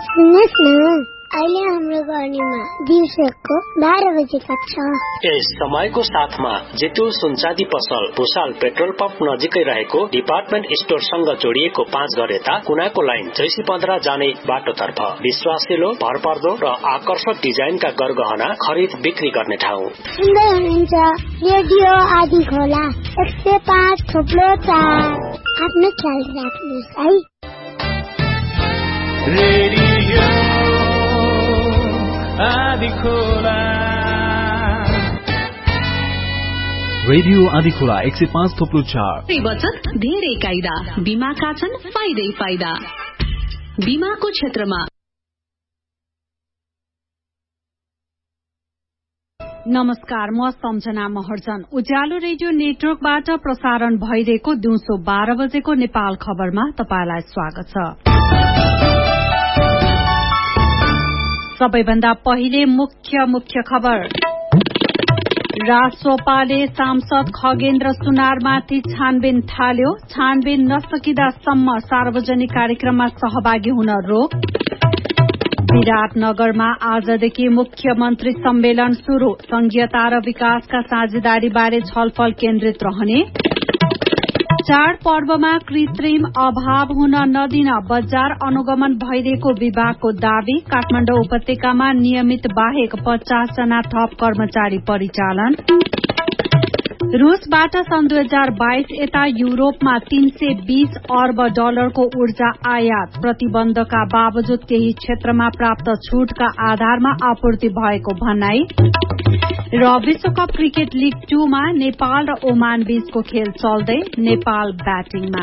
सुन्नुहोस् न, अहिले हाम्रो गर्नीमा दिउँसोको 12 बजे कक्षा। यस समयको साथमा जितु सुनचाँदी पसल भुसाल पेट्रोल पम्प नजिकै रहेको डिपार्टमेन्ट स्टोरसँग जोडिएको 5 घर यता कुनाको लाइन 615 जाने बाटोतर्फ विश्वासिलो, भरपर्दो र आकर्षक डिजाइनका गरगहना खरिद बिक्री गर्ने ठाउँ। सुन्दै हुनुहुन्छ रेडियो आदि खोला 105.4। आफ्नो ख्याल राख्नुहोस् है। रेडियो आदिखोला। रेडियो आदिखोला 105.4। बचत धेरै कायदा, बीमाका छन् फाइदै फाइदा। बीमाको क्षेत्रमा नमस्कार, म सम्झना महर्जन। उज्यालो रेडियो नेटवर्कबाट प्रसारण भइरहेको दिउँसो 12 बजेको नेपाल खबरमा तपाईलाई स्वागत छ। सबैभन्दा पहिले मुख्य खबर। रासोपाले सांसद खगेन्द्र सुनारमाथि छानबिन थाल्यो। छानबिन नसकिदासम्म सार्वजनिक कार्यक्रममा सहभागी हुन रोक। विराटनगरमा आजदेखि मुख्यमन्त्री सम्मेलन शुरू। संघीयता र विकासका साझेदारीबारे छलफल केन्द्रित रहने। चाडपर्वमा कृत्रिम अभाव हुन नदिन बजार अनुगमन भइरहेको विभागको दावी। काठमाडौँ उपत्यकामा नियमित बाहेक 50 जना थप कर्मचारी परिचालन। रूसबाट सन् 2022 यता युरोपमा 320 अर्ब डलरको ऊर्जा आयात। प्रतिबन्धका बावजुद केही क्षेत्रमा प्राप्त छूटका आधारमा आपूर्ति भएको भनाई। र विश्वकप क्रिकेट लीग 2 मा नेपाल र ओमान बीचको खेल चल्दै। नेपाल ब्याटिङमा।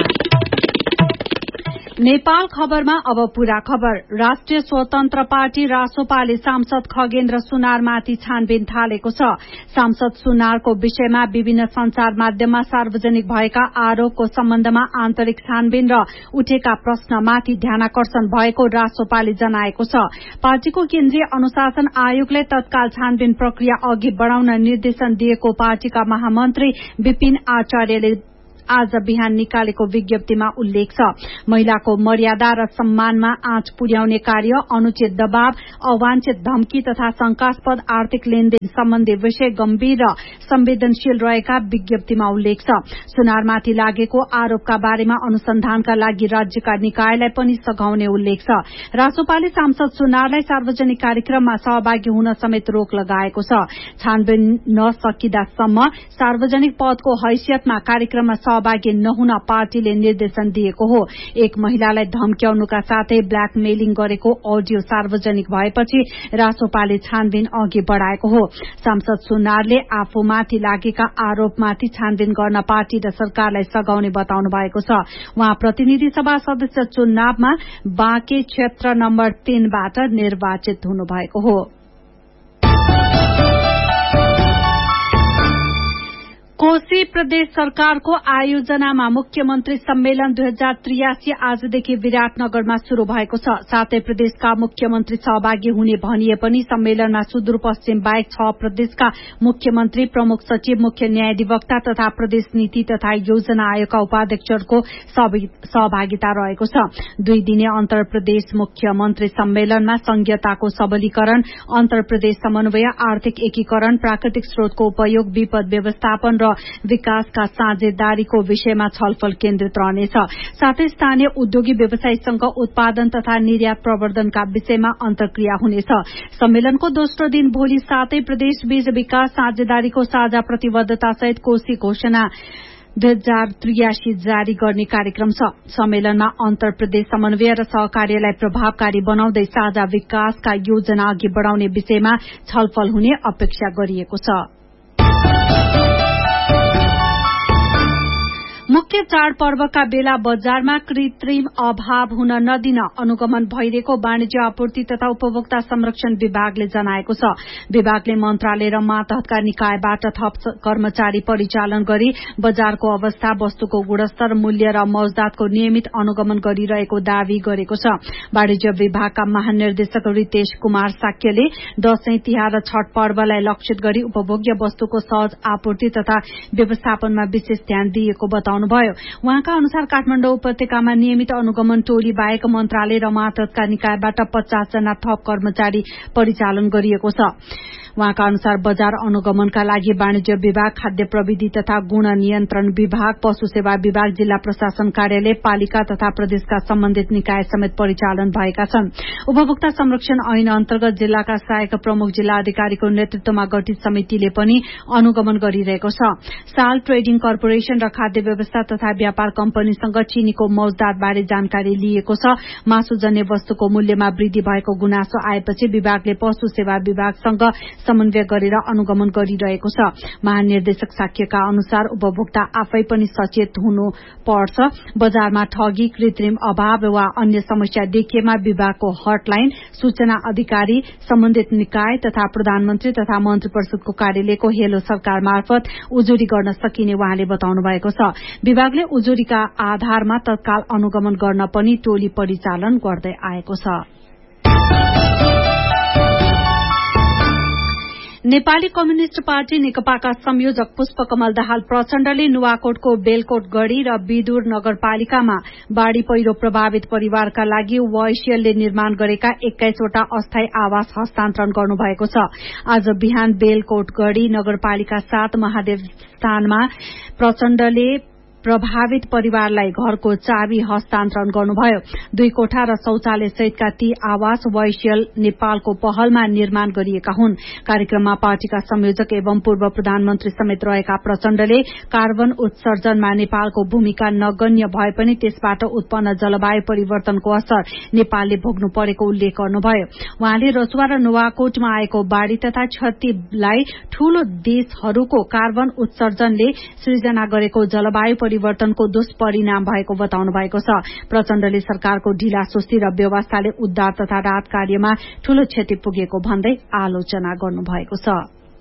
नेपाल खबरमा अब पूरा खबर। राष्ट्रिय स्वतन्त्र पार्टी रासोपाले सांसद खगेन्द्र सुनारमाथि छानबिन थालेको छ। सांसद सुनारको विषयमा विभिन्न संचार माध्यममा सार्वजनिक भएका आरोपको सम्बन्धमा आन्तरिक छानबिन र उठेका प्रश्नमाथि ध्यानाकर्षण भएको रासोपाले जनाएको छ। पार्टीको केन्द्रीय अनुशासन आयोगले तत्काल छानबिन प्रक्रिया अघि बढ़ाउन निर्देशन दिएको पार्टीका महामन्त्री विपिन आचार्यले आज बिहान निकालेको विज्ञप्तिमा उल्लेख छ। महिलाको मर्यादा र सम्मानमा आँच पुर्याउने कार्य, अनुचित दबाव, अवांछित धम्की तथा शंकास्पद आर्थिक लेनदेन सम्बन्धी विषय गम्भीर र संवेदनशील रहेका विज्ञप्तिमा उल्लेख छ। सुनारमाथि लागेको आरोपका बारेमा अनुसन्धानका लागि राज्यका निकायलाई पनि सघाउने उल्लेख छ। रासोपाले सांसद सुनारलाई सार्वजनिक कार्यक्रममा सहभागी हुन समेत रोक लगाएको छ। छानबिन नसकिदासम्म सार्वजनिक पदको हैसियतमा कार्यक्रममा सहभागी नहुन पार्टीले निर्देशन दिएको हो। एक महिलालाई धम्क्याउनुका साथै ब्ल्याकमेलिङ गरेको अडियो सार्वजनिक भएपछि रासोपाले छानबिन अघि बढ़ाएको हो। सांसद सुनारले आफूमाथि लागेका आरोपमाथि छानबिन गर्न पार्टी र सरकारलाई सघाउने बताउनु भएको छ। उहाँ प्रतिनिधि सभा सदस्य चुनावमा बाँके क्षेत्र नम्बर 3 बाट निर्वाचित हुनुभएको हो। कोशी प्रदेश सरकारको आयोजनामा मुख्यमन्त्री सम्मेलन 2083 आजदेखि विराटनगरमा शुरू भएको छ। सातै प्रदेशका मुख्यमन्त्री सहभागी हुने भनिए पनि सम्मेलनमा सुदूरपश्चिम बाहेक 6 प्रदेशका मुख्यमन्त्री, प्रमुख सचिव, मुख्य न्यायाधिवक्ता तथा प्रदेश नीति तथा योजना आयोगका उपाध्यक्षहरूको सहभागिता रहेको छ। 2 दिने अन्तर प्रदेश मुख्यमन्त्री सम्मेलनमा संघीयताको सबलीकरण, अन्तर प्रदेश समन्वय, आर्थिक एकीकरण, प्राकृतिक स्रोतको उपयोग, विपद व्यवस्थापन र विकासका साझेदारीको विषयमा छलफल केन्द्रित रहनेछ। साथै स्थानीय उद्योगी व्यवसायीसँग उत्पादन तथा निर्यात प्रवर्धनका विषयमा अन्तर्क्रिया हुनेछ। सम्मेलनको दोस्रो दिन भोलि सातै प्रदेशबीच विकास साझेदारीको साझा प्रतिबद्धता सहित कोशी घोषणा 2083 जारी गर्ने कार्यक्रम छ। सम्मेलनमा अन्तर प्रदेश समन्वय र सहकार्यलाई प्रभावकारी बनाउँदै साझा विकासका योजना अघि बढ़ाउने विषयमा छलफल हुने अपेक्षा गरिएको छ। मुख्य चाडपर्वका बेला बजारमा कृत्रिम अभाव हुन नदिन अनुगमन भइरहेको वाणिज्य आपूर्ति तथा उपभोक्ता संरक्षण विभागले जनाएको छ। विभागले मन्त्रालय र मातहतका निकायबाट थप कर्मचारी परिचालन गरी बजारको अवस्था, वस्तुको गुणस्तर, मूल्य र मौजदातको नियमित अनुगमन गरिरहेको दावी गरेको छ। वाणिज्य विभागका महानिर्देशक रितेश कुमार साक्यले दशैं, तिहार र छठ पर्वलाई लक्षित गरी उपभोग्य वस्तुको सहज आपूर्ति तथा व्यवस्थापनमा विशेष ध्यान दिएको बताउनु बताउनुभयो। उहाँका अनुसार काठमाडौँ उपत्यकामा नियमित अनुगमन टोली बाहेक मन्त्रालय र मातहतका निकायबाट 50 जना थप कर्मचारी परिचालन गरिएको छ। उहाँका अनुसार बजार अनुगमनका लागि वाणिज्य विभाग, खाद्य प्रविधि तथा गुण नियन्त्रण विभाग, पशु सेवा विभाग, जिल्ला प्रशासन कार्यालय, पालिका तथा प्रदेशका सम्बन्धित निकाय समेत परिचालन भएका छन्। उपभोक्ता संरक्षण ऐन अन्तर्गत जिल्लाका सहायक प्रमुख जिल्ला अधिकारीको नेतृत्वमा गठित समितिले पनि अनुगमन गरिरहेको छ। साल ट्रेडिङ कर्पोरेशन र खाद्य व्यवस्था तथा व्यापार कम्पनीसँग चीनीको मौजदातबारे जानकारी लिएको छ। मासुजन्य वस्तुको मूल्यमा वृद्धि भएको गुनासो आएपछि विभागले पशु सेवा विभागसँग समन्वय गरेर अनुगमन गरिरहेको छ। महानिर्देशक साक्यका अनुसार उपभोक्ता आफै पनि सचेत हुनु पर्छ। बजारमा ठगी, कृत्रिम अभाव वा अन्य समस्या देखिएमा विभागको हटलाइन, सूचना अधिकारी, सम्बन्धित निकाय तथा प्रधानमन्त्री तथा मन्त्री परिषदको कार्यालयको हेलो सरकार मार्फत उजुरी गर्न सकिने उहाँले बताउनु भएको छ। विभागले उजुरीका आधारमा तत्काल अनुगमन गर्न पनि टोली परिचालन गर्दै आएको छ। नेपाली कम्युनिष्ट पार्टी नेकपाका संयोजक पुष्पकमल दाहाल प्रचण्डले नुवाकोटको बेलकोट गढ़ी र विदुर नगरपालिकामा बाढ़ी पहिरो प्रभावित परिवारका लागि वाइसिएलले निर्माण गरेका 21 वटा अस्थायी आवास हस्तान्तरण गर्नुभएको छ। आज बिहान बेलकोट गढ़ी नगरपालिका 7 महादेव स्थानमा प्रचण्डले प्रभावित परिवारलाई घरको चाबी हस्तान्तरण गर्नुभयो। 2 कोठा र शौचालय सहितका ती आवास वाइसिएल नेपालको पहलमा निर्माण गरिएका हुन्। कार्यक्रममा पार्टीका संयोजक एवं पूर्व प्रधानमन्त्री समेत रहेका प्रचण्डले कार्बन उत्सर्जनमा नेपालको भूमिका नगण्य भए पनि त्यसबाट उत्पन्न जलवायु परिवर्तनको असर नेपालले भोग्नु परेको उल्लेख गर्नुभयो। उहाँले रसुवा र नुवाकोटमा आएको बाढ़ी तथा क्षतिलाई ठूलो देशहरूको कार्बन उत्सर्जनले सृजना गरेको जलवायु परिवर्तनको दुष्परिणाम भएको बताउनु भएको छ। प्रचण्डले सरकारको ढिलासुस्ती र व्यवस्थाले उद्धार तथा राहत कार्यमा ठूलो क्षति पुगेको भन्दै आलोचना गर्नुभएको छ।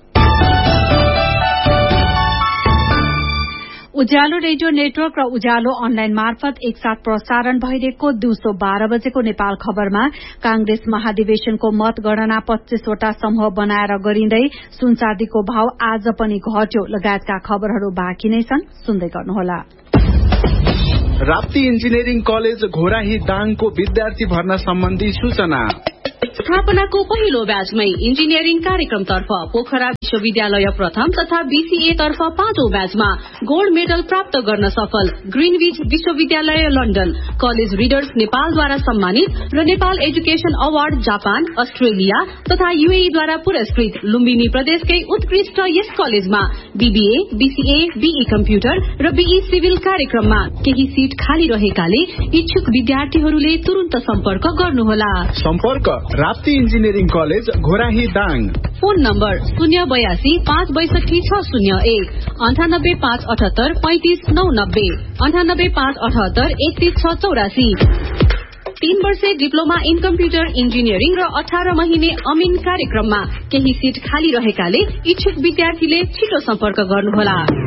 उज्यालो रेडियो नेटवर्क र उज्यालो अनलाइन मार्फत एकसाथ प्रसारण भइरहेको दिउँसो 12 बजेको नेपाल खबरमा कांग्रेस महाधिवेशनको मतगणना 25 वटा समूह बनाएर गरिँदै सुनचाँदीको भाव आज पनि घट्यो लगायतका खबरहरू बाँकी नै छन्, सुन्दै गर्नुहोला। राप्ती इन्जिनियरिङ कलेज घोराही दाङको विद्यार्थी भर्ना सम्बन्धी सूचना। स्थापनाको पहिलो ब्याचमै इन्जिनियरिङ कार्यक्रमतर्फ पोखरा विश्वविद्यालय प्रथम तथा बीसीए तर्फ 5औं ब्याचमा गोल्ड मेडल प्राप्त गर्न सफल ग्रीनविच विश्वविद्यालय लन्डन, कलेज रिडर्स नेपालद्वारा सम्मानित र Nepal education award Japan, Australia तथा यूएईद्वारा पुरस्कृत लुम्बिनी प्रदेशकै उत्कृष्ट यस कलेजमा बीबीए, बीसीए, बीई कम्प्युटर र बीई सिभिल कार्यक्रममा केही सीट खाली रहेकाले इच्छुक विद्यार्थीहरूले तुरुन्त सम्पर्क गर्नुहोला। सम्पर्क Rapti engineering college Ghorahi Dang. Phone number 082 562 601 98 578 35 990 98 578 31 684। 3 वर्षे डिप्लोमा इन कम्प्युटर इन्जिनियरिङ र 18 महिने अमिन कार्यक्रममा केही सीट खाली रहेकाले इच्छुक विद्यार्थीले छिटो सम्पर्क गर्नुहोला।